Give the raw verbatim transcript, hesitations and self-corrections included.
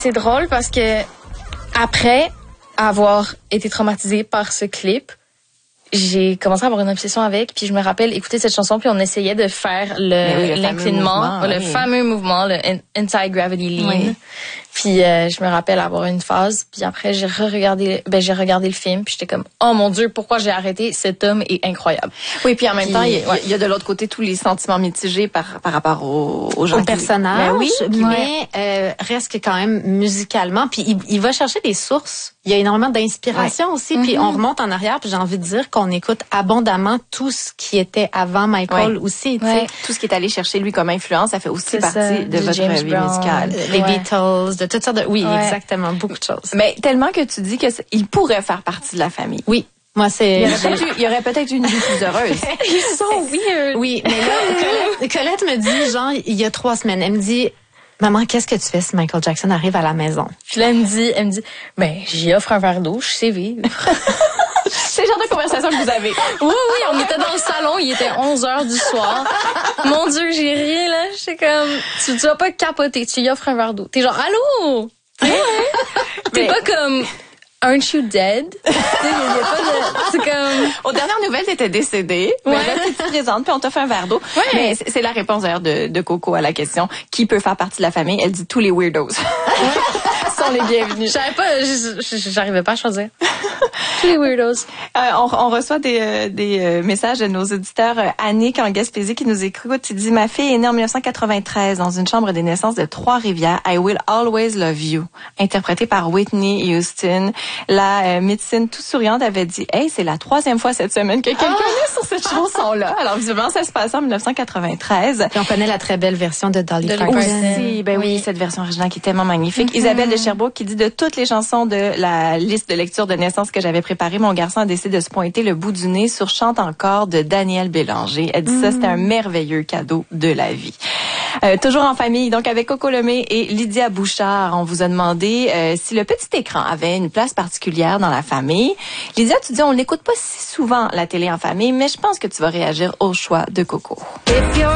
C'est drôle parce que après avoir été traumatisée par ce clip, j'ai commencé à avoir une obsession avec, puis je me rappelle écouter cette chanson, puis on essayait de faire le, oui, le l'inclinement, fameux mouvement, le oui. fameux mouvement, le anti-gravity lean. Oui. Puis euh, je me rappelle avoir une phase, puis après j'ai re-regardé, ben j'ai regardé le film, puis j'étais comme oh mon Dieu, pourquoi j'ai arrêté? Cet homme est incroyable. Oui, puis en même Puis, temps, il y, a, ouais. il y a de l'autre côté tous les sentiments mitigés par par rapport aux, aux gens. Au personnage, Ben oui, mais euh, reste que quand même musicalement. Puis il, il va chercher des sources. Il y a énormément d'inspiration ouais. aussi. Puis Mm-hmm. on remonte en arrière. Puis j'ai envie de dire qu'on écoute abondamment tout ce qui était avant Michael ouais. aussi. Tu ouais. sais, tout ce qui est allé chercher lui comme influence, ça fait aussi C'est partie ça, de du votre James vie Brown. musicale. euh, les Ouais. Beatles, de toutes sortes de. Oui, Ouais. exactement, beaucoup de choses. Mais tellement que tu dis que c- il pourrait faire partie de la famille. Oui, moi c'est. Il y aurait peut-être eu, il y aurait peut-être eu une vie plus heureuse. Ils sont weird. Oui, mais là, Colette, Colette me dit, genre, il y a trois semaines, elle me dit, maman, qu'est-ce que tu fais si Michael Jackson arrive à la maison? Puis là elle me dit, elle me dit, ben j'y offre un verre d'eau, je sais vivre. C'est le genre de conversation que vous avez. Oui, oui, on était dans le salon, il était onze heures du soir. Mon Dieu, j'ai ri, là. J'étais comme, tu, tu vas pas capoter, tu y offres un verre d'eau. T'es genre, allô? T'es Mais- pas comme, aren't you dead? Tu sais, y a pas de, c'est comme, Aux dernières nouvelles, t'étais décédée. Ouais. Mais là, t'es présente, puis on t'a fait un verre d'eau. Ouais. Mais c'est c'est la réponse d'ailleurs de, de Coco à la question qui peut faire partie de la famille. Elle dit tous les weirdos sont les je bienvenus. savais pas, je- je- j'arrivais pas à choisir. Tous les weirdos. Euh, on, on reçoit des, euh, des euh, messages de nos auditeurs. Euh, Annick en Gaspésie qui nous écoute. Il dit « Ma fille est née en dix-neuf cent quatre-vingt-treize dans une chambre des naissances de Trois-Rivières. I will always love you », interprétée par Whitney Houston. La euh, médecine tout souriante avait dit « Hey, c'est la troisième fois cette semaine que quelqu'un est sur cette chanson-là. » Alors visiblement, ça se passe en dix-neuf cent quatre-vingt-treize. Puis on connaît la très belle version de Dolly Dolly Parton. Parton. Aussi, ben oui. Oui. cette version originale qui est tellement magnifique. Isabelle de Sherbrooke qui dit de toutes les chansons de la liste de lecture de naissance que j'avais préparée, mon garçon a décidé de se pointer le bout du nez sur Chante encore de Daniel Bélanger. Elle dit ça, c'était un merveilleux cadeau de la vie. Euh, toujours en famille, donc avec Coco Lemay et Lydia Bouchard, on vous a demandé euh, si le petit écran avait une place particulière dans la famille. Lydia, tu dis on n'écoute pas si souvent la télé en famille, mais je pense que tu vas réagir au choix de Coco.